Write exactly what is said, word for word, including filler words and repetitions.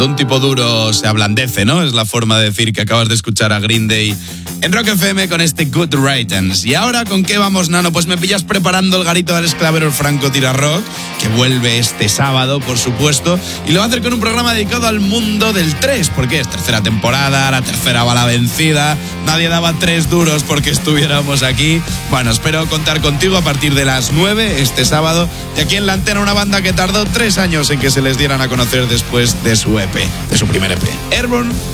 Un tipo duro se ablandece, ¿no? Es la forma de decir que acabas de escuchar a Green Day en Rock F M con este Good Riddance. ¿Y ahora con qué vamos, Nano? Pues me pillas preparando el garito del esclavero Franco Tira Rock, que vuelve este sábado, por supuesto, y lo va a hacer con un programa dedicado al mundo del tres, porque es tercera temporada, la tercera va la vencida, nadie daba tres duros porque estuviéramos aquí. Bueno, espero contar contigo a partir de las nueve este sábado, y aquí en la antena una banda que tardó tres años en que se les dieran a conocer después de su E P, de su primer E P. Airborne